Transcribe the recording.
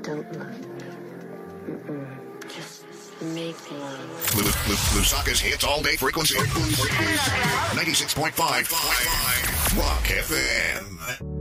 Don't love. Just make love. Lusaka's hits all day frequency. 96.5 Rock FM.